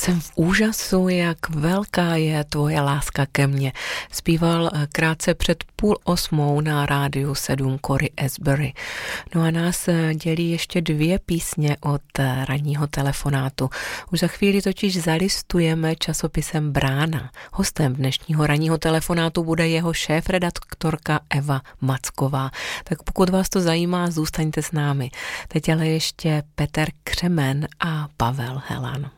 Jsem v úžasu, jak velká je tvoje láska ke mně. Zpíval krátce před 7:30 na rádiu 7 Cory Asbury. No a nás dělí ještě 2 písně od ranního telefonátu. Už za chvíli totiž zalistujeme časopisem Brána. Hostem dnešního ranního telefonátu bude jeho šéfredaktorka Eva Macková. Tak pokud vás to zajímá, zůstaňte s námi. Teď ale ještě Petr Křemen a Pavel Helan.